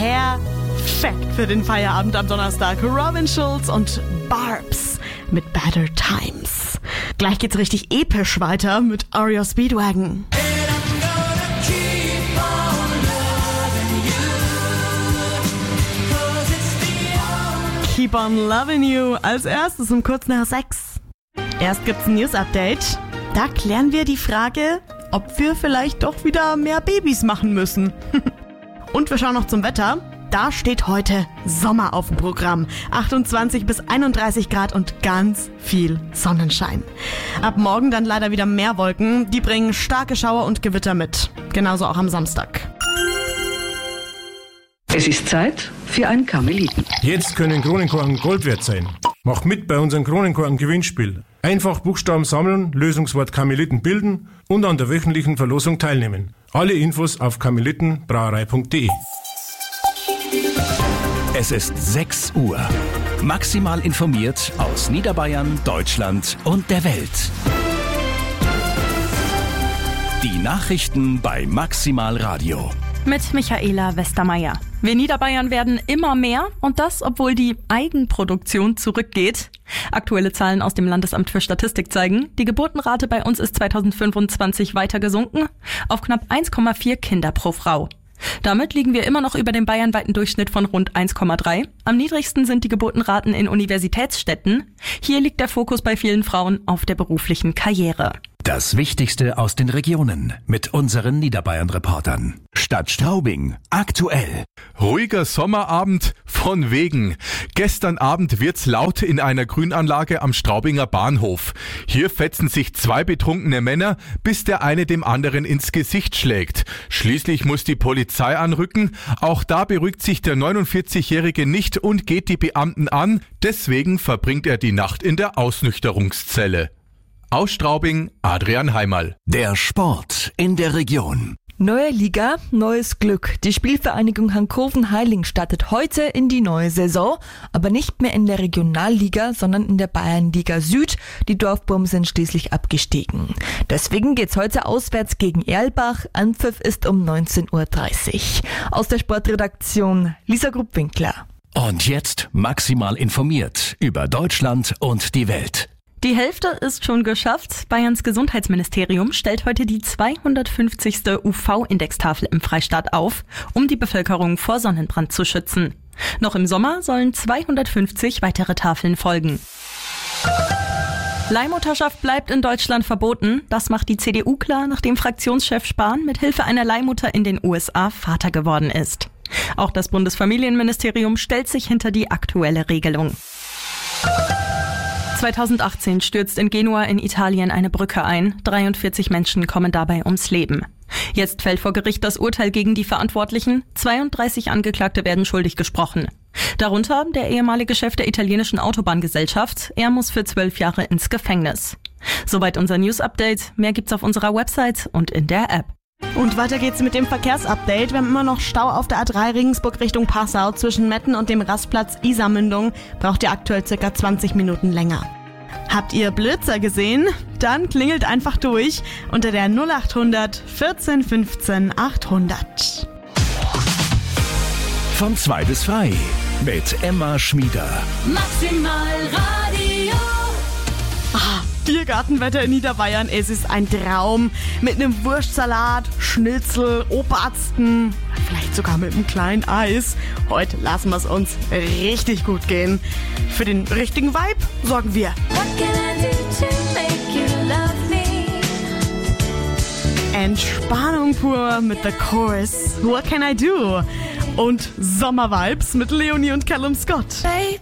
perfekt für den Feierabend am Donnerstag. Robin Schulz und Barbs mit Better Times. Gleich geht's richtig episch weiter mit REO Speedwagon. Keep on loving you. Als erstes um kurz nach 6. Erst gibt's ein News-Update. Da klären wir die Frage, ob wir vielleicht doch wieder mehr Babys machen müssen. Und wir schauen noch zum Wetter. Da steht heute Sommer auf dem Programm. 28 bis 31 Grad und ganz viel Sonnenschein. Ab morgen dann leider wieder mehr Wolken. Die bringen starke Schauer und Gewitter mit. Genauso auch am Samstag. Es ist Zeit für ein Karmeliten. Jetzt können Kronenkorken Gold wert sein. Mach mit bei unserem Kronenkorken-Gewinnspiel. Einfach Buchstaben sammeln, Lösungswort Karmeliten bilden und an der wöchentlichen Verlosung teilnehmen. Alle Infos auf karmelitenbrauerei.de. Es ist 6 Uhr. Maximal informiert aus Niederbayern, Deutschland und der Welt. Die Nachrichten bei Maximal Radio. Mit Michaela Westermeier. Wir Niederbayern werden immer mehr und das, obwohl die Eigenproduktion zurückgeht. Aktuelle Zahlen aus dem Landesamt für Statistik zeigen, die Geburtenrate bei uns ist 2025 weiter gesunken auf knapp 1,4 Kinder pro Frau. Damit liegen wir immer noch über dem bayernweiten Durchschnitt von rund 1,3. Am niedrigsten sind die Geburtenraten in Universitätsstädten. Hier liegt der Fokus bei vielen Frauen auf der beruflichen Karriere. Das Wichtigste aus den Regionen mit unseren Niederbayern-Reportern. Stadt Straubing, aktuell. Ruhiger Sommerabend von wegen. Gestern Abend wird's laut in einer Grünanlage am Straubinger Bahnhof. Hier fetzen sich 2 betrunkene Männer, bis der eine dem anderen ins Gesicht schlägt. Schließlich muss die Polizei anrücken. Auch da beruhigt sich der 49-Jährige nicht und geht die Beamten an. Deswegen verbringt er die Nacht in der Ausnüchterungszelle. Aus Straubing, Adrian Heimal. Der Sport in der Region. Neue Liga, neues Glück. Die Spielvereinigung Hankoven-Heiling startet heute in die neue Saison, aber nicht mehr in der Regionalliga, sondern in der Bayernliga Süd. Die Dorfburm sind schließlich abgestiegen. Deswegen geht's heute auswärts gegen Erlbach. Anpfiff ist um 19:30 Uhr. Aus der Sportredaktion Lisa Grupp-Winkler. Und jetzt maximal informiert über Deutschland und die Welt. Die Hälfte ist schon geschafft. Bayerns Gesundheitsministerium stellt heute die 250. UV-Indextafel im Freistaat auf, um die Bevölkerung vor Sonnenbrand zu schützen. Noch im Sommer sollen 250 weitere Tafeln folgen. Leihmutterschaft bleibt in Deutschland verboten. Das macht die CDU klar, nachdem Fraktionschef Spahn mit Hilfe einer Leihmutter in den USA Vater geworden ist. Auch das Bundesfamilienministerium stellt sich hinter die aktuelle Regelung. 2018 stürzt in Genua in Italien eine Brücke ein. 43 Menschen kommen dabei ums Leben. Jetzt fällt vor Gericht das Urteil gegen die Verantwortlichen. 32 Angeklagte werden schuldig gesprochen. Darunter der ehemalige Chef der italienischen Autobahngesellschaft. Er muss für 12 Jahre ins Gefängnis. Soweit unser News-Update. Mehr gibt's auf unserer Website und in der App. Und weiter geht's mit dem Verkehrsupdate. Wir haben immer noch Stau auf der A3 Regensburg Richtung Passau. Zwischen Metten und dem Rastplatz Isarmündung braucht ihr aktuell ca. 20 Minuten länger. Habt ihr Blitzer gesehen? Dann klingelt einfach durch unter der 0800 14 15 800. Von 2 bis frei mit Emma Schmieder. Maximal Radio. Biergartenwetter in Niederbayern, es ist ein Traum. Mit einem Wurstsalat, Schnitzel, Obersten, vielleicht sogar mit einem kleinen Eis. Heute lassen wir es uns richtig gut gehen. Für den richtigen Vibe sorgen wir. What can I do to make you love me? Entspannung pur mit The Chorus. What can I do? Und Sommervibes mit Leonie und Callum Scott. Baby,